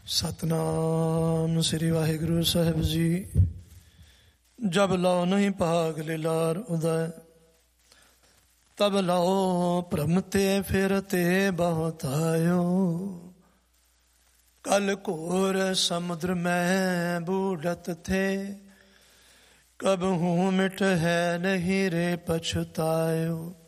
ਸਤਨਾਮ ਸ੍ਰੀ ਵਾਹਿਗੁਰੂ ਸਾਹਿਬ ਜੀ। ਜਬ ਲਉ ਨਹੀਂ ਭਾਗ ਲਿਲਾਰ ਉਦੈ, ਤਬ ਲਉ ਭ੍ਰਮ ਤੇ ਫਿਰ ਤੇ ਬਹੁਤ ਆਇਓ। ਕਲ ਘੋਰ समुद्र में बूढ़त थे, कब हूँ मिट है नहीं रे पछतायो।